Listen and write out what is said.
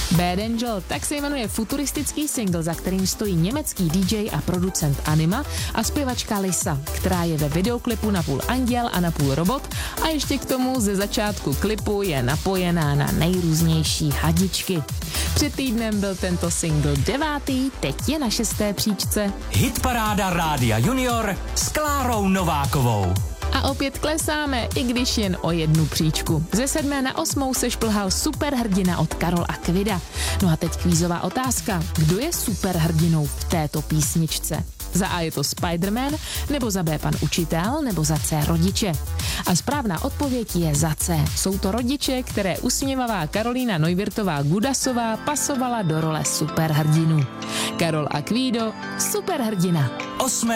Bad Angel, tak se jmenuje futuristický single, za kterým stojí německý DJ a producent Anima a zpěvačka Lisa, která je ve videoklipu napůl anděl a napůl robot a ještě k tomu ze začátku klipu je napojená na nejrůznější hadičky. Před týdnem byl tento single 9., teď je na 6. příčce. Hitparáda Rádia Junior s Klárou Novákovou. A opět klesáme, i když jen o 1 příčku. Ze 7. na 8. se šplhal superhrdina od Karol Akvida. No a teď kvízová otázka. Kdo je superhrdinou v této písničce? Za A je to Spider-Man, nebo za B pan učitel, nebo za C rodiče. A správná odpověď je za C. Jsou to rodiče, které usměvavá Karolína Neuwirthová Gudasová pasovala do role superhrdinu. Karol Akvido, superhrdina. 8.